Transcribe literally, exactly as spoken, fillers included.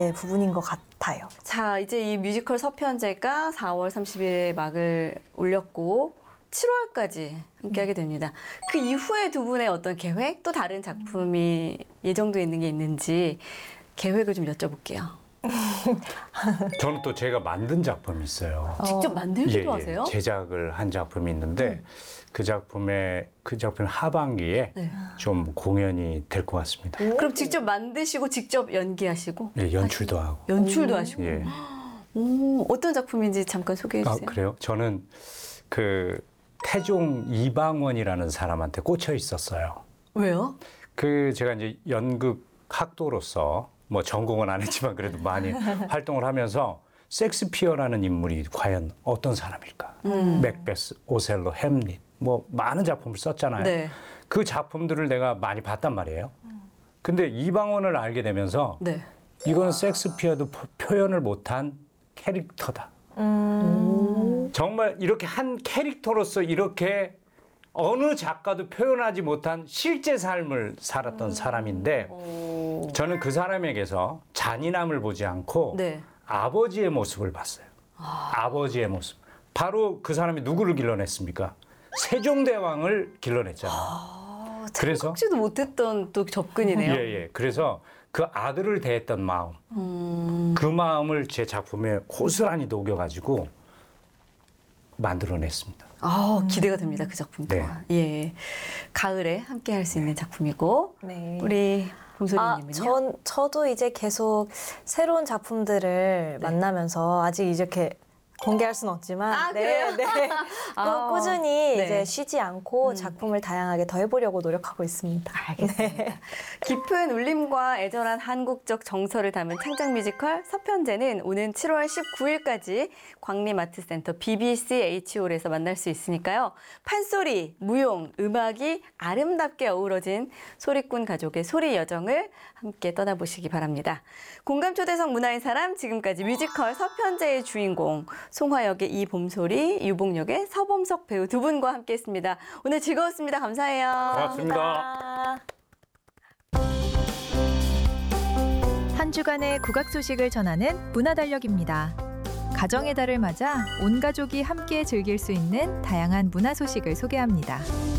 부분인 것 같아요. 자, 이제 이 뮤지컬 서편제가 사월 삼십일에 막을 올렸고 칠월까지 함께하게 됩니다. 그 이후에 두 분의 어떤 계획, 또 다른 작품이 예정돼 있는 게 있는지 계획을 좀 여쭤볼게요. 저는 또 제가 만든 작품이 있어요. 직접 만들기도 예, 예. 하세요? 제작을 한 작품이 있는데 그 작품의 그 작품 하반기에 네. 좀 공연이 될 것 같습니다. 그럼 직접 만드시고 직접 연기하시고 예, 연출도 하고. 연출도 하시고. 예. 오, 어떤 작품인지 잠깐 소개해 아, 주세요. 그래요? 저는 그 태종 이방원이라는 사람한테 꽂혀 있었어요. 왜요? 그 제가 이제 연극 학도로서 뭐 전공은 안 했지만 그래도 많이 활동을 하면서 섹스피어라는 인물이 과연 어떤 사람일까? 음. 맥베스, 오셀로, 햄릿 뭐 많은 작품을 썼잖아요. 네. 그 작품들을 내가 많이 봤단 말이에요. 근데 이방원을 알게 되면서 네. 이거는 섹스피어도 표- 표현을 못한 캐릭터다. 음. 정말 이렇게 한 캐릭터로서 이렇게 어느 작가도 표현하지 못한 실제 삶을 살았던 사람인데 오. 저는 그 사람에게서 잔인함을 보지 않고 네. 아버지의 모습을 봤어요. 아... 버지의 모습. 바로 그 사람이 누구를 길러냈습니까? 세종대왕을 길러냈잖아요. 아, 그래서 생각지도 못했던 또 접근이네요. 예, 예. 그래서 그 아들을 대했던 마음, 음. 그 마음을 제 작품에 고스란히 녹여가지고 만들어냈습니다. 아, 기대가 됩니다. 그 작품 네. 또한. 예. 가을에 함께 할 수 있는 작품이고. 네. 우리 아, 봄소리님은요? 전, 저도 이제 계속 새로운 작품들을 만나면서 아직 이렇게 공개할 수는 없지만 아, 네, 그래요? 네. 아, 꾸- 꾸준히 네. 이제 쉬지 않고 음. 작품을 다양하게 더 해보려고 노력하고 있습니다. 알겠습니다. 깊은 울림과 애절한 한국적 정서를 담은 창작 뮤지컬 서편제는 오는 칠월 십구일까지 광림아트센터 비비씨 H홀에서 만날 수 있으니까요. 판소리, 무용, 음악이 아름답게 어우러진 소리꾼 가족의 소리 여정을 함께 떠나보시기 바랍니다. 공감초대석 문화의 사람, 지금까지 뮤지컬 서편제의 주인공 송화역의 이봄소리, 유봉역의 서범석 배우 두 분과 함께했습니다. 오늘 즐거웠습니다. 감사해요. 고맙습니다. 한 주간의 국악 소식을 전하는 문화달력입니다. 가정의 달을 맞아 온 가족이 함께 즐길 수 있는 다양한 문화 소식을 소개합니다.